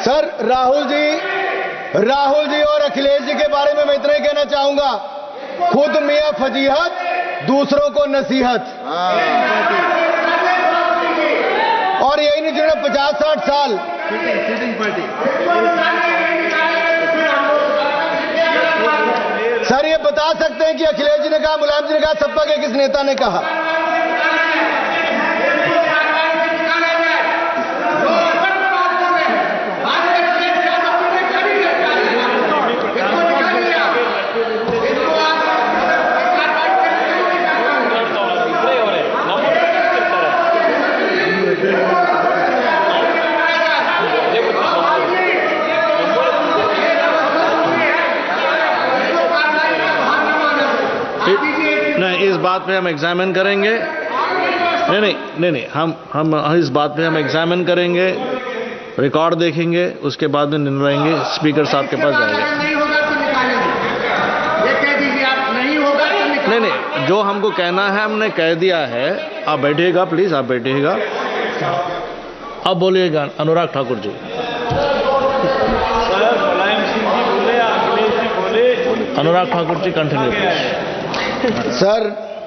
Sir Rahul ji और अखिलेश जी के बारे में मैं इतना ही कहना चाहूंगा, खुद मियां फजीहत, दूसरों को नसीहत। और यही नहीं जिन्होंने 50-60 साल सर ये बता सकते हैं कि अखिलेश जी ने कहा, मुलायम जी ने कहा, सपा के किस नेता ने कहा? नहीं, इस बात पे हम एग्जामिन करेंगे। नहीं, हम इस बात पे हम एग्जामिन करेंगे, रिकॉर्ड देखेंगे, उसके बाद में निर्णय लेंगे। स्पीकर साहब के पास जाएंगे। नहीं, जो हमको कहना है हमने कह दिया है। आप बैठिएगा प्लीज, आप बैठिएगा। अब बोलिएगा Anurag Thakur ji. Anurag Thakur ji continue please. Sir,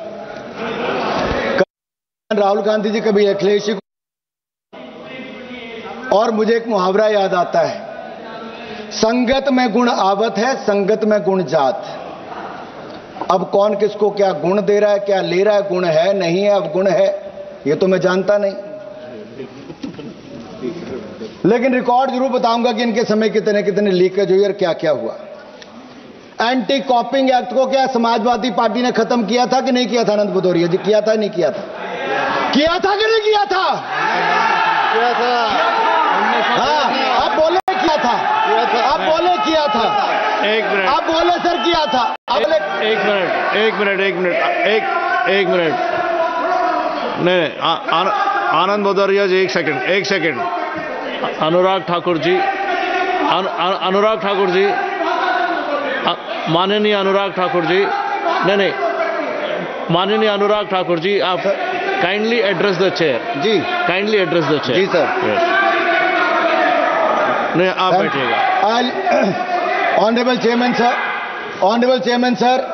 Rahul Gandhi ji कभी अखिलेश जी को, और मुझे एक मुहावरा याद आता है, संगत में गुण आवत है, संगत में गुण जात। अब कौन किसको क्या गुण दे रहा है, क्या ले रहा है, गुण है नहीं है, अब गुण है ये तो मैं जानता नहीं, लेकिन रिकॉर्ड जरूर बताऊंगा कि इनके समय कितने कितने लीकेज हुई और क्या क्या हुआ। एंटी कॉपिंग एक्ट को क्या समाजवादी पार्टी ने खत्म किया था कि नहीं किया था? आनंद भदौरिया जी, किया था नहीं किया था? किया था कि नहीं किया था? हाँ, आप बोले किया था, आप बोले किया था। एक मिनट, आप बोले सर किया था। एक मिनट। नहीं, आनंद भदौरिया जी, एक सेकंड। अनुराग ठाकुर जी, माननीय अनुराग ठाकुर जी, नहीं, माननीय अनुराग ठाकुर जी, आप kindly address the chair. Ji, kindly address the chair. Ji sir. नहीं, आप बैठिएगा। ऑनरेबल चेयरमैन सर,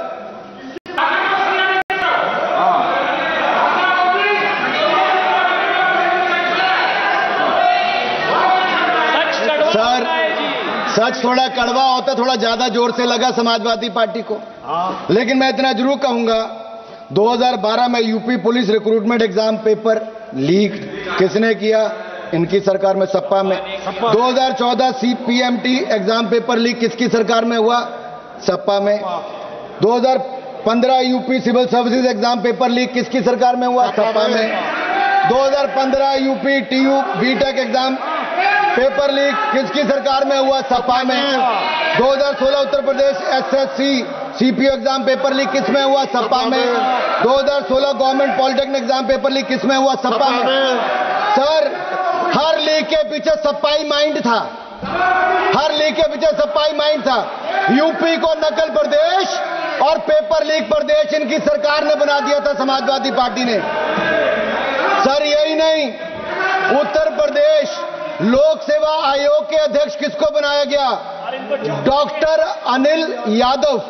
सच थोड़ा कड़वा होता, थोड़ा ज्यादा जोर से लगा समाजवादी पार्टी को, लेकिन मैं इतना जरूर कहूंगा, 2012 में UP police recruitment exam paper leak किसने किया? इनकी सरकार में, सपा में। 2014 CPMT एग्जाम पेपर लीक किसकी सरकार में हुआ? सपा में। 2015 UP civil services exam paper leak किसकी सरकार में हुआ? सपा में। 2015 UP TU BTech exam paper leak किसकी सरकार में हुआ? सपा में। 2016 Uttar Pradesh SSC CPU exam paper leak किसमें हुआ? सपा में। 2016 government polytechnic exam paper leak किसमें हुआ? सपा में। सर, हर लीक के पीछे सपाई माइंड था, हर लीक के पीछे सपाई माइंड था। यूपी को नकल प्रदेश और पेपर लीक प्रदेश इनकी सरकार ने बना दिया था, समाजवादी पार्टी ने। सर यही नहीं, उत्तर प्रदेश लोक सेवा आयोग के अध्यक्ष किसको बनाया गया? डॉक्टर अनिल यादव।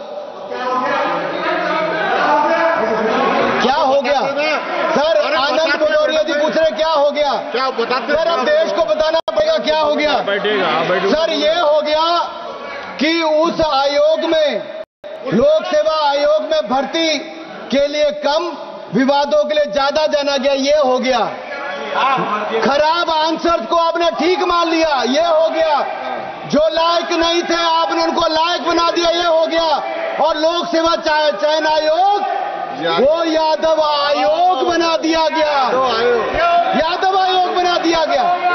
क्या हो गया सर? आनंद भदौरिया जी पूछ रहे क्या हो गया? क्या बताते सर? अब देश को बताना पड़ेगा क्या हो गया। सर ये हो गया कि उस आयोग में, लोक सेवा आयोग में भर्ती के लिए कम, विवादों के लिए ज्यादा जाना गया, ये हो गया। खराब आंसर को आपने ठीक मान लिया, ये हो गया। जो लायक नहीं थे आपने उनको लायक बना दिया, ये हो गया। और लोक सेवा चयन आयोग वो यादव आयोग बना दिया गया, यादव आयोग बना दिया गया।